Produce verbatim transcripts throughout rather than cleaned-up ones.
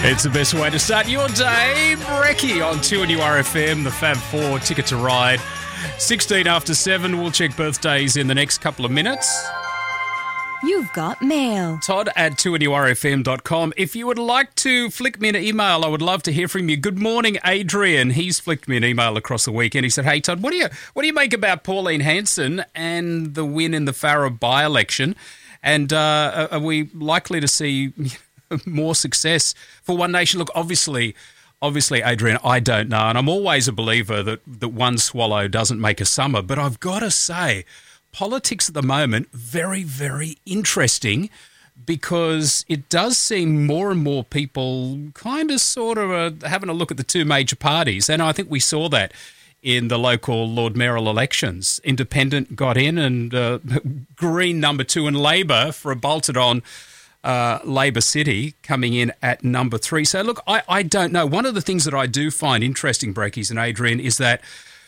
It's the best way to start your day. Brekkie on two N U R F M, the Fab Four, Ticket to Ride. sixteen after seven, we'll check birthdays in the next couple of minutes. You've got mail. Todd at two N U R F M dot com. If you would like to flick me an email, I would love to hear from you. Good morning, Adrian. He's flicked me an email across the weekend. He said, hey, Todd, what do you what do you make about Pauline Hanson and the win in the Farrer by-election? And uh, are we likely to see more success for One Nation? Look, obviously, obviously, Adrian, I don't know. And I'm always a believer that, that one swallow doesn't make a summer. But I've got to say, politics at the moment, very, very interesting, because it does seem more and more people kind of sort of uh, having a look at the two major parties. And I think we saw that in the local Lord Mayoral elections. Independent got in and uh, Green number two and Labor for a bolted-on uh, Labor City coming in at number three. So, look, I, I don't know. One of the things that I do find interesting, Brekkies and Adrian, is that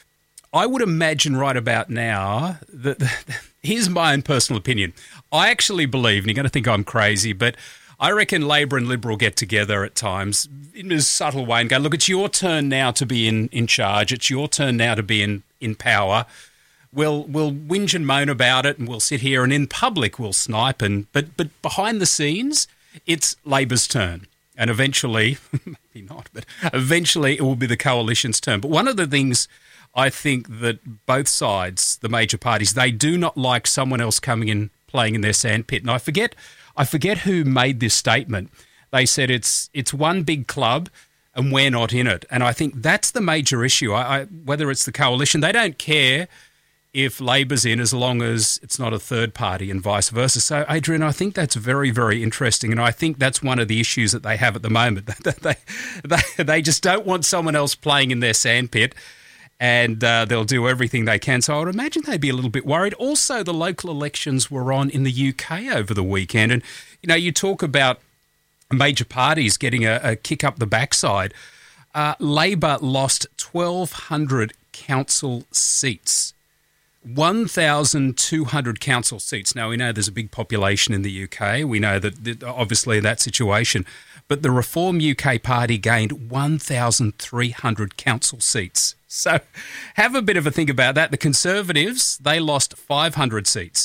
I would imagine right about now that here's my own personal opinion. I actually believe, and you're going to think I'm crazy, but I reckon Labor and Liberal get together at times in a subtle way and go, look, it's your turn now to be in, in charge. It's your turn now to be in, in power. We'll we'll whinge and moan about it and we'll sit here and in public we'll snipe. And but but behind the scenes, it's Labor's turn. And eventually, maybe not, but eventually it will be the coalition's turn. But one of the things I think that both sides, the major parties, they do not like someone else coming in, playing in their sandpit. And I forget, I forget who made this statement. They said it's it's one big club and we're not in it. And I think that's the major issue. I, I, whether it's the coalition, they don't care if Labor's in as long as it's not a third party and vice versa. So, Adrian, I think that's very, very interesting. And I think that's one of the issues that they have at the moment. they, they, they just don't want someone else playing in their sandpit. And uh, they'll do everything they can. So I would imagine they'd be a little bit worried. Also, the local elections were on in the U K over the weekend. And, you know, you talk about major parties getting a, a kick up the backside. Uh, Labor lost twelve hundred council seats, one thousand two hundred council seats. Now, we know there's a big population in the U K. We know that, that obviously that situation. But the Reform U K party gained one thousand three hundred council seats. So have a bit of a think about that. The Conservatives, they lost five hundred seats.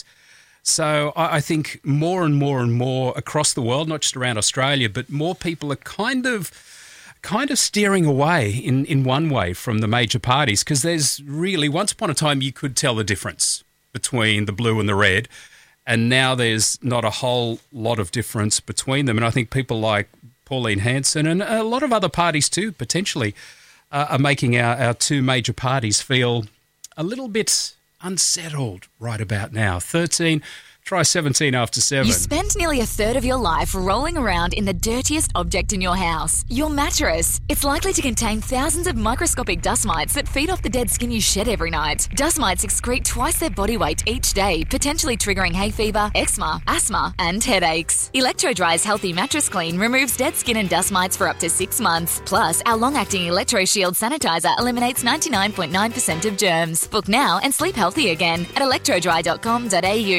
So I think more and more and more across the world, not just around Australia, but more people are kind of kind of steering away in, in one way from the major parties, because there's really, once upon a time, you could tell the difference between the blue and the red, and now there's not a whole lot of difference between them. And I think people like Pauline Hanson and a lot of other parties too, potentially, uh, are making our, our two major parties feel a little bit unsettled right about now. thirteen, try seventeen after seven. You spend nearly a third of your life rolling around in the dirtiest object in your house, your mattress. It's likely to contain thousands of microscopic dust mites that feed off the dead skin you shed every night. Dust mites excrete twice their body weight each day, potentially triggering hay fever, eczema, asthma, and headaches. Electro-Dry's Healthy Mattress Clean removes dead skin and dust mites for up to six months. Plus, our long-acting Electro Shield sanitizer eliminates ninety-nine point nine percent of germs. Book now and sleep healthy again at electro dry dot com dot a u.